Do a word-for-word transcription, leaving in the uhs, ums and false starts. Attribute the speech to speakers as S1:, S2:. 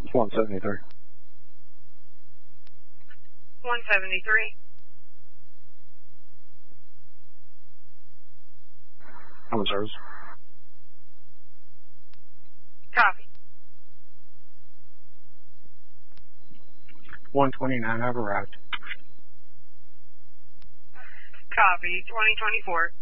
S1: one seventy-three.
S2: one seventy-three.
S1: I'm in service.
S2: Copy.
S1: one twenty-nine, I've arrived.
S2: Copy. twenty twenty-four.